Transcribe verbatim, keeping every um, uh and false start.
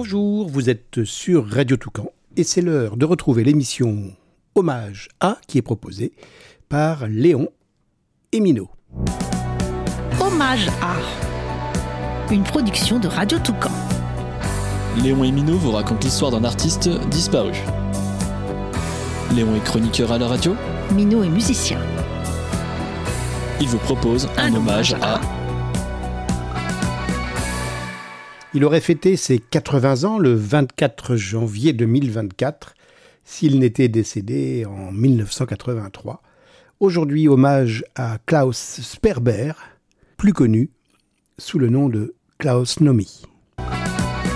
Bonjour, vous êtes sur Radio Toucan et c'est l'heure de retrouver l'émission Hommage à qui est proposée par Léon et Minot. Hommage à une production de Radio Toucan. Léon et Minot vous racontent l'histoire d'un artiste disparu. Léon est chroniqueur à la radio. Minot est musicien. Il vous propose un, un hommage, hommage à... Il aurait fêté ses quatre-vingts ans le vingt-quatre janvier deux mille vingt-quatre s'il n'était décédé en dix-neuf cent quatre-vingt-trois. Aujourd'hui, hommage à Klaus Sperber, plus connu sous le nom de Klaus Nomi.